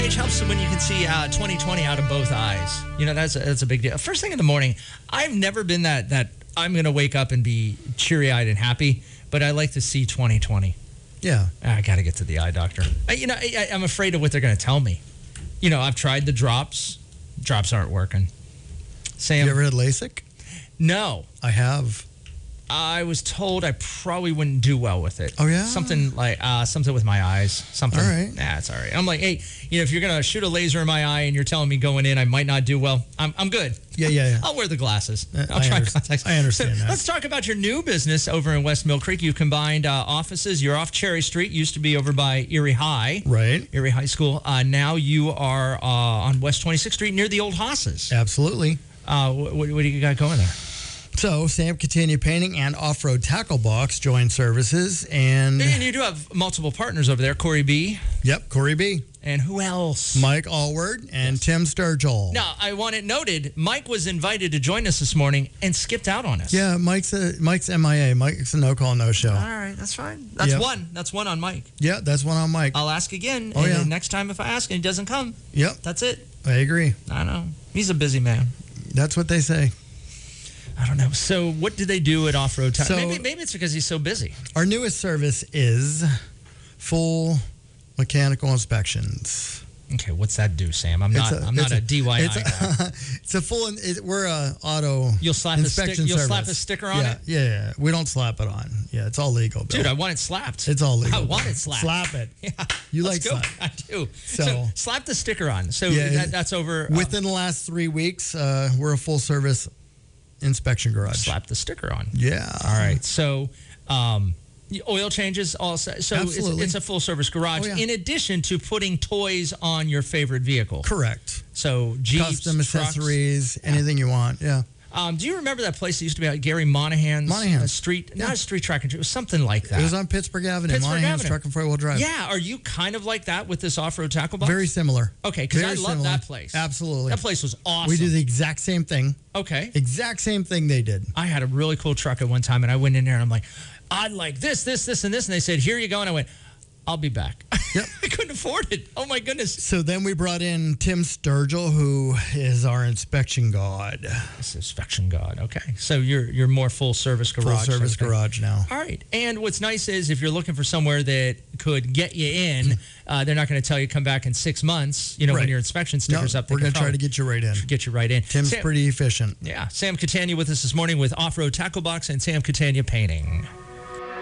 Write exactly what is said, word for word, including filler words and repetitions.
age helps when you can see uh, twenty twenty out of both eyes. You know, that's a, that's a big deal. First thing in the morning, I've never been that, that I'm going to wake up and be cheery-eyed and happy, but I like to see twenty twenty. Yeah. I got to get to the eye doctor. I, you know, I, I'm afraid of what they're going to tell me. You know, I've tried the drops. Drops aren't working. Sam. You ever had LASIK? No. I have. I was told I probably wouldn't do well with it. Oh, yeah? Something like, uh, something with my eyes. Something. All right. Nah, it's all right. I'm like, hey, you know, if you're going to shoot a laser in my eye and you're telling me going in I might not do well, I'm I'm good. Yeah, yeah, yeah. I'll wear the glasses. Uh, I'll I try understand. contacts. I understand So that. Let's talk about your new business over in West Mill Creek. You've combined uh, offices. You're off Cherry Street. Used to be over by Erie High. Right. Erie High School. Uh, now you are uh, on West twenty-sixth Street near the old Hosses. Absolutely. Uh, what, what do you got going there? So, Sam Catania Painting and Off-Road Tackle Box join services, and... And you do have multiple partners over there. Corey B. Yep, Corey B. And who else? Mike Allward and yes. Tim Sturgill. Now, I want it noted, Mike was invited to join us this morning and skipped out on us. Yeah, Mike's a, Mike's M I A. Mike's a no-call, no-show. All right, that's fine. That's yep. one. That's one on Mike. Yeah, that's one on Mike. I'll ask again. Oh, and yeah. next time if I ask and he doesn't come, yep, that's it. I agree. I know. He's a busy man. That's what they say. I don't know. So what do they do at Off-Road Tackle? So, maybe, maybe it's because he's so busy. Our newest service is full mechanical inspections. Okay, what's that do, Sam? I'm not. A, I'm not a, a D I Y it's guy. A, it's a full. It, we're a auto. You'll slap inspection a stick, You'll service. slap a sticker on yeah, it. Yeah, yeah. We don't slap it on. Yeah, it's all legal, Bill. Dude, I want it slapped. It's all legal. I want it slapped. Slap it. Yeah, you let's like go. slap? I do. So, so slap the sticker on. So yeah, that, that's over. Within um, the last three weeks, uh, we're a full service inspection garage. Slap the sticker on. Yeah. All right. So. Um, Oil changes also. So it's, it's a full service garage oh, yeah. in addition to putting toys on your favorite vehicle. Correct. So Jeeps, custom trucks, accessories, yeah. anything you want. Yeah. Um, do you remember that place that used to be at Gary Monahan's Monahan. uh, street? Yeah. Not a street track and it was something like that. It was on Pittsburgh Avenue. Pittsburgh Monahan's Avenue. Truck and Four-Wheel Drive. Yeah. Are you kind of like that with this off-road tackle box? Very similar. Okay, because I love similar. that place. Absolutely. That place was awesome. We do the exact same thing. Okay. Exact same thing they did. I had a really cool truck at one time, and I went in there, and I'm like, I'd like this, this, this, and this. And they said, here you go. And I went, I'll be back. Yep. I couldn't afford it. Oh, my goodness. So then we brought in Tim Sturgill, who is our inspection god. This is inspection god. Okay. So you're you're more full service garage. Full service garage now. All right. And what's nice is if you're looking for somewhere that could get you in, uh, they're not going to tell you come back in six months, you know, right. when your inspection sticker's no, up. We're going to try to get you right in. Get you right in. Tim's Sam, pretty efficient. Yeah. Sam Catania with us this morning with Off-Road Tackle Box and Sam Catania Painting.